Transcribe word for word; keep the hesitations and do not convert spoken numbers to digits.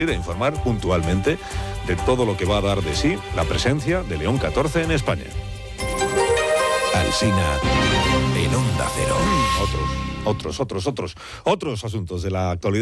y de informar puntualmente de todo lo que va a dar de sí la presencia de León catorce en España. Alsina en Onda Cero. Otros, otros, otros, otros, otros asuntos de la actualidad.